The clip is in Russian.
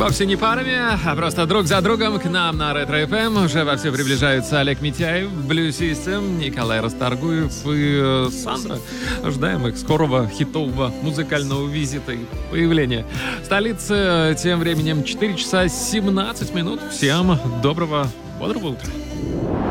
Вовсе не парами, а просто друг за другом к нам на Ретро ФМ уже вовсю приближаются Олег Митяев, Blue System, Николай Расторгуев и Сандра. Ожидаем их скорого хитового музыкального визита и появления. В столице тем временем 4 часа 17 минут. Всем доброго, бодрого утра.